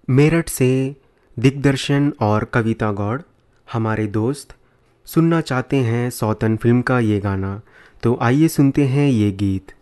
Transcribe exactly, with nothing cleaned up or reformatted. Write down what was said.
मेरठ से दिग्दर्शन और कविता गौड़ हमारे दोस्त सुनना चाहते हैं सौतन फिल्म का ये गाना। तो आइए सुनते हैं ये गीत।